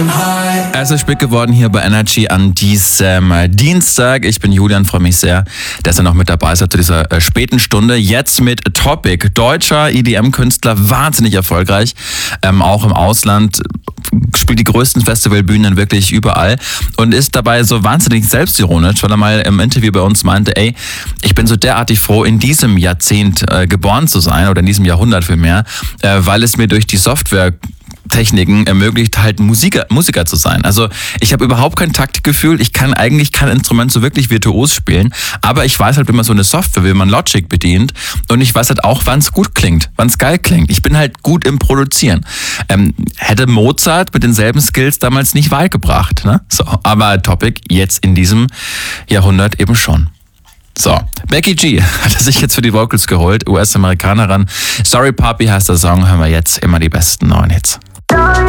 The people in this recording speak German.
Es ist spät geworden hier bei Energy an diesem Dienstag. Ich bin Julian, freue mich sehr, dass ihr noch mit dabei seid zu dieser späten Stunde. Jetzt mit Topic, deutscher EDM-Künstler, wahnsinnig erfolgreich, auch im Ausland, spielt die größten Festivalbühnen wirklich überall und ist dabei so wahnsinnig selbstironisch, weil er mal im Interview bei uns meinte, ey, ich bin so derartig froh, in diesem Jahrzehnt geboren zu sein oder in diesem Jahrhundert vielmehr, weil es mir durch die Softwaretechniken ermöglicht, halt Musiker zu sein. Also ich habe überhaupt kein Taktikgefühl, ich kann eigentlich kein Instrument so wirklich virtuos spielen, aber ich weiß halt, wie man so eine Software, wie man Logic bedient und ich weiß halt auch, wann es gut klingt, wann es geil klingt. Ich bin halt gut im Produzieren. Hätte Mozart mit denselben Skills damals nicht weit gebracht, ne? So, aber Topic jetzt in diesem Jahrhundert eben schon. So, Becky G hat sich jetzt für die Vocals geholt, US-Amerikanerin. Sorry Papi heißt der Song, hören wir jetzt immer die besten neuen Hits.